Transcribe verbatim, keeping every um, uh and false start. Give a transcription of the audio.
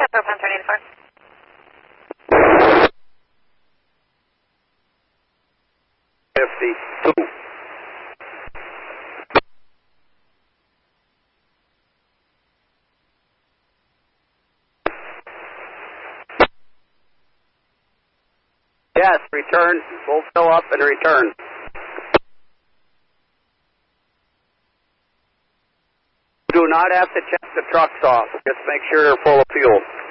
propane thirty eighty-four. fifty-two. Yes, return. We'll fill up and return. Do not have to check the trucks off. Just make sure they're full of fuel.